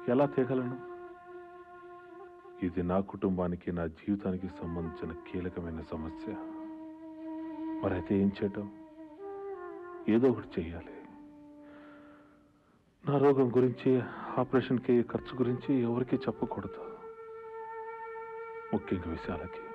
ఎలా తేగలను? ఇది నా కుటుంబానికి, నా జీవితానికి సంబంధించిన కీలకమైన సమస్య. మరైతే ఏం చేయటం? ఏదో ఒకటి చెయ్యాలి. నా రోగం గురించి, ఆపరేషన్కి ఖర్చు గురించి ఎవరికీ చెప్పకూడదు, ముఖ్యంగా విశాలకి.